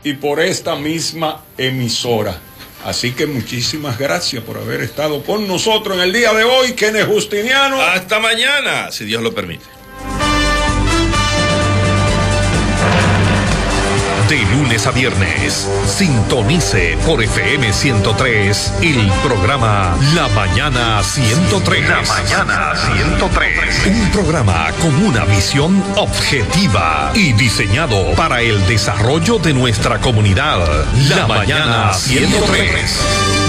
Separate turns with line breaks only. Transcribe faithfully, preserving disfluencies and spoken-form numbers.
y por esta misma emisora. Así que muchísimas gracias por haber estado con nosotros en el día de hoy, Kenneth Justiniano.
Hasta mañana, si Dios lo permite.
De lunes a viernes, sintonice por F M ciento tres el programa La Mañana ciento tres. La Mañana ciento tres. Un programa con una visión objetiva y diseñado para el desarrollo de nuestra comunidad. La Mañana ciento tres.